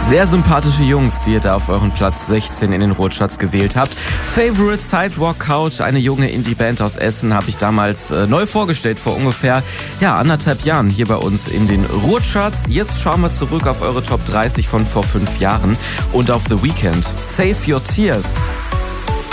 Sehr sympathische Jungs, die ihr da auf euren Platz 16 in den Ruhrcharts gewählt habt. Favorite Sidewalk Couch, eine junge Indie-Band aus Essen, habe ich damals neu vorgestellt, vor ungefähr 1,5 Jahren hier bei uns in den Ruhrcharts. Jetzt schauen wir zurück auf eure Top 30 von vor 5 Jahren und auf The Weeknd. Save Your Tears.